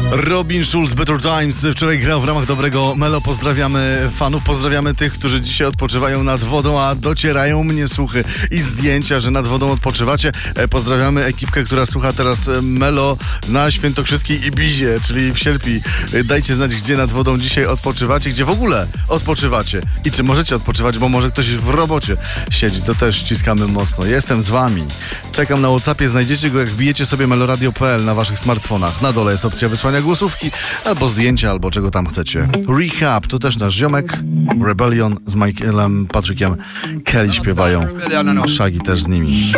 Robin Schulz, Better Times. Wczoraj grał w ramach Dobrego Melo. Pozdrawiamy fanów, pozdrawiamy tych, którzy dzisiaj odpoczywają nad wodą, a docierają mnie słuchy i zdjęcia, że nad wodą odpoczywacie. Pozdrawiamy ekipkę, która słucha teraz Melo na świętokrzyskiej Ibizie, czyli w Sielpi. Dajcie znać, gdzie nad wodą dzisiaj odpoczywacie, gdzie w ogóle odpoczywacie i czy możecie odpoczywać, bo może ktoś w robocie siedzi. To też ściskamy mocno. Jestem z wami. Czekam na WhatsAppie, znajdziecie go, jak wbijecie sobie meloradio.pl na waszych smartfonach. Na dole jest opcja wysłania głosówki, albo zdjęcia, albo czego tam chcecie. Rehab, to też nasz ziomek. Rebellion z Michaelem Patrickiem Kelly śpiewają. Shaggy też z nimi.